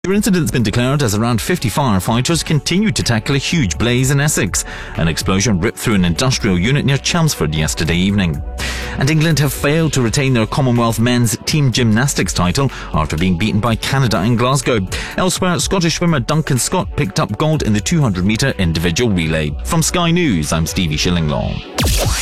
The incident's been declared as around 50 firefighters continued to tackle a huge blaze in Essex. An explosion ripped through an industrial unit near Chelmsford yesterday evening. And England have failed to retain their Commonwealth men's team gymnastics title after being beaten by Canada in Glasgow. Elsewhere, Scottish swimmer Duncan Scott picked up gold in the 200-metre individual relay. From Sky News, I'm Stevie Shillinglaw.